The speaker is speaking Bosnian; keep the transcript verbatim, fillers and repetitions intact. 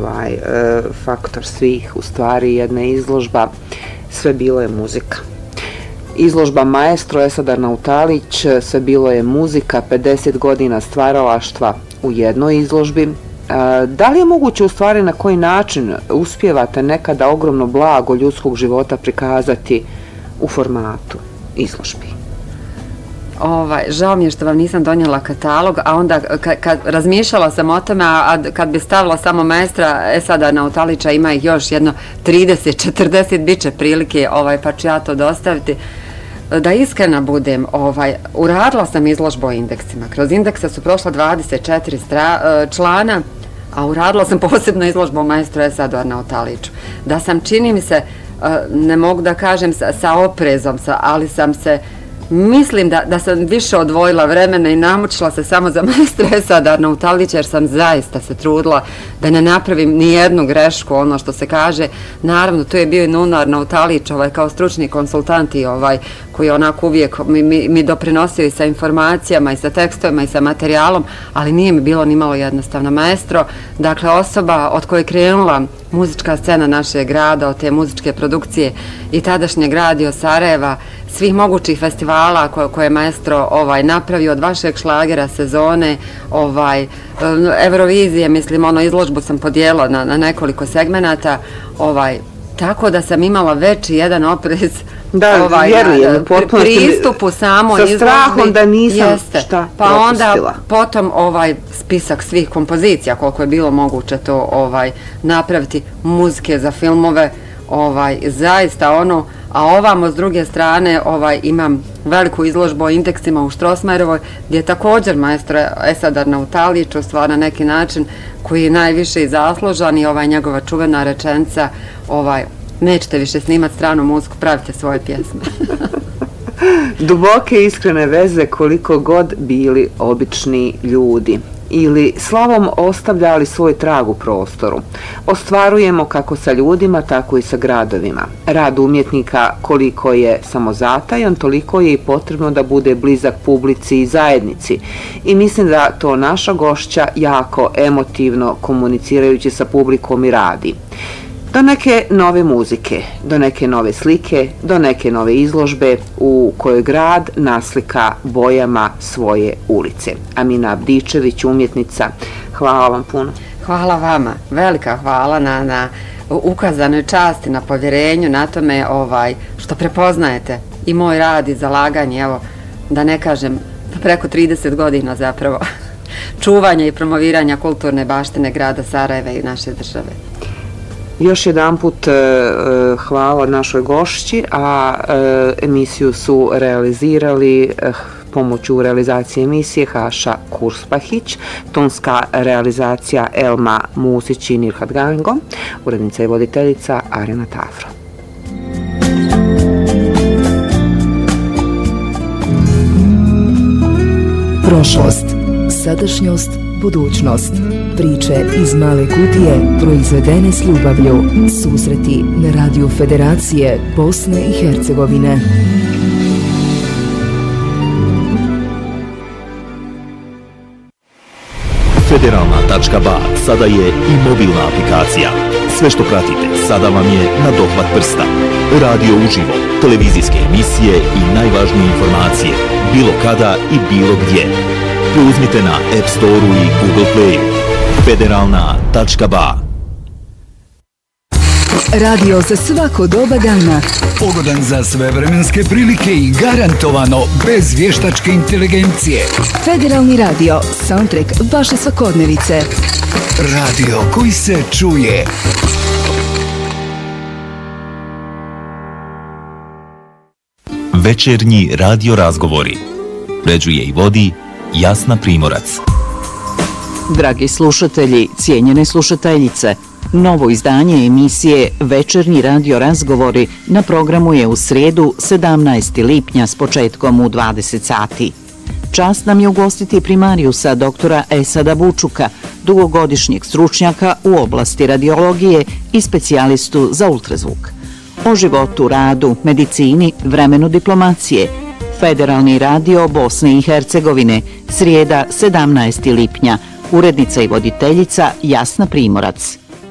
ovaj, faktor svih, u stvari jedna izložba, sve bilo je muzika. Izložba Maestro Esad Arnautalić, sve bilo je muzika, pedeset godina stvaralaštva u jednoj izložbi. Da li je moguće u stvari na koji način uspijevate nekada ogromno blago ljudskog života prikazati u formatu izložbi? Ovaj, žao mi je što vam nisam donijela katalog, a onda kad, kad razmišljala sam o tome, a kad bi stavila samo Maestra Esada Arnautalića, ima ih još jedno trideset četrdeset, bit će prilike, ovaj, pa ću ja to dostaviti. Da iskrena budem, ovaj, uradila sam izložbu o indeksima. Kroz indeksa su prošla dvadeset četiri stra, člana, a uradila sam posebno izložbu o Maestru Esadu Arnautaliću. Da sam, čini mi se, ne mogu da kažem sa, sa oprezom, sa, ali sam se, mislim da, da sam više odvojila vremena i namučila se samo za Maestra Esada Arnautalića, jer sam zaista se trudila da ne napravim ni jednu grešku, ono što se kaže. Naravno, tu je bio i Nuno Arnautalić, ovaj, kao stručni konsultant i ovaj, koji onako uvijek mi, mi, mi doprinosio i sa informacijama i sa tekstovima i sa materijalom, ali nije mi bilo ni malo jednostavno. Maestro, dakle osoba od koje je krenula muzička scena našeg grada, od te muzičke produkcije i tadašnjeg radio Sarajeva, svih mogućih festivala koje, koje je Maestro ovaj, napravio, od vašeg šlagera, sezone, ovaj, Eurovizije, mislim, ono, izložbu sam podijela na, na nekoliko segmenata, ovaj, tako da sam imala veći jedan oprez da, ovaj, vjerujem, pri, pristupu samo sa strahom izložbi, da nisam jeste. šta pa propustila. Onda potom ovaj spisak svih kompozicija, koliko je bilo moguće to ovaj napraviti, muzike za filmove, ovaj zaista ono, a ovamo s druge strane ovaj imam veliku izložbu o indeksima u Strossmayerovoj, gdje je također Maestro Esad Arnautalić u stvar na neki način koji je najviše i zaslužan, i ovaj njegova čuvena rečenica, ovaj nećete više snimati stranu muziku, pravite svoje pjesme. Duboke iskrene veze koliko god bili obični ljudi ili slavom ostavljali svoj trag u prostoru. Ostvarujemo kako sa ljudima, tako i sa gradovima. Rad umjetnika koliko je samozatajan, toliko je i potrebno da bude blizak publici i zajednici. I mislim da to naša gošća jako emotivno komunicirajući sa publikom i radi. Do neke nove muzike, do neke nove slike, do neke nove izložbe u kojoj grad naslika bojama svoje ulice. Amina Abdičević, umjetnica, hvala vam puno. Hvala vama, velika hvala na, na ukazanoj časti, na povjerenju, na tome ovaj, što prepoznajete i moj rad i zalaganje, evo, da ne kažem, preko trideset godina zapravo, čuvanja i promoviranja kulturne baštine grada Sarajeva i naše države. Još jedan put e, hvala našoj gošći, a e, emisiju su realizirali e, pomoću realizacije emisije Haša Kurspahić, tonska realizacija Elma Musić i Nirhat Gango, urednica i voditeljica Arena Tafro. Prošlost, sadašnjost, budućnost. Priče iz male kutije proizvedene s ljubavlju. Susreti na radiju Federacije Bosne i Hercegovine. Federalna tačka ba sada je i mobilna aplikacija. Sve što pratite sada vam je na dohvat prsta. Radio uživo, televizijske emisije i najvažnije informacije, bilo kada i bilo gdje. Preuzmite na App Store-u i Google Play-u. Federalna tačka ba. Radio za svako doba dana. Pogodan za sve vremenske prilike i garantovano bez vještačke inteligencije. Federalni radio, soundtrack vaše svakodnevice. Radio koji se čuje. Večernji radio razgovori. Uređuje i vodi Jasna Primorac. Dragi slušatelji, cijenjene slušateljice, novo izdanje emisije Večernji radio razgovori na programu je u srijedu sedamnaestog lipnja s početkom u dvadeset sati. Čast nam je ugostiti primarijusa doktora Esada Bučuka, dugogodišnjeg stručnjaka u oblasti radiologije i specijalistu za ultrazvuk. O životu, radu, medicini, vremenu diplomacije. Federalni radio Bosne i Hercegovine, srijeda sedamnaestog lipnja, urednica i voditeljica Jasna Primorac.